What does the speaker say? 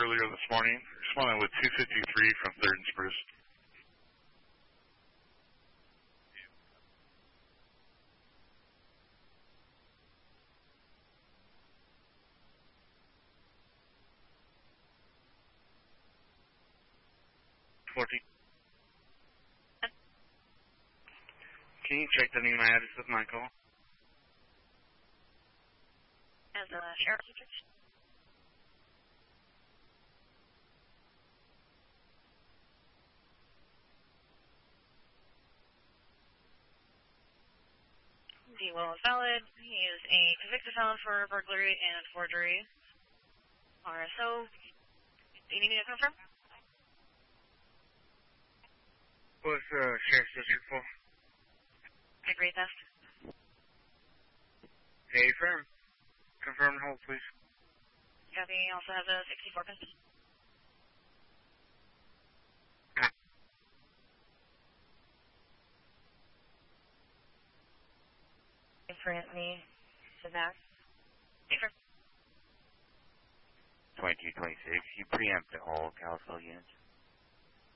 earlier this morning. Responding with 253 from 3rd and Spruce. Can you check the name I added with my call? As a sheriff's district. The will is valid. He is a convicted felon for burglary and forgery. RSO. Do you need me to confirm? What's Sheriff's District for? Agree, test. Hey, firm. Confirm and hold, please. Copy. Also has a 64 pin. Grant me to that. Hey, firm. 2226, you preempt all Kalispell units.